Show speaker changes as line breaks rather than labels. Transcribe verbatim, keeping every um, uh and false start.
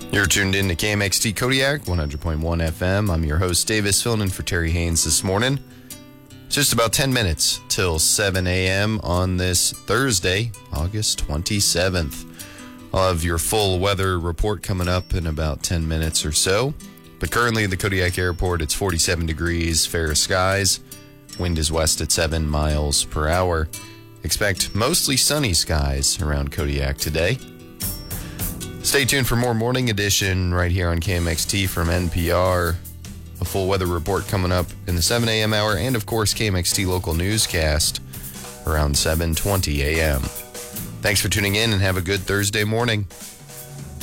You're tuned in to K M X T Kodiak, one hundred point one F M. I'm your host, Davis, filling in for Terry Haynes this morning. It's just about ten minutes till seven a.m. on this Thursday, August twenty-seventh. I'll have your full weather report coming up in about ten minutes or so. But currently at the Kodiak Airport, it's forty-seven degrees, fair skies. Wind is west at seven miles per hour. Expect mostly sunny skies around Kodiak today. Stay tuned for more Morning Edition right here on K M X T from N P R. A full weather report coming up in the seven a.m. hour, and of course K M X T local newscast around seven twenty a.m. Thanks for tuning in and have a good Thursday morning.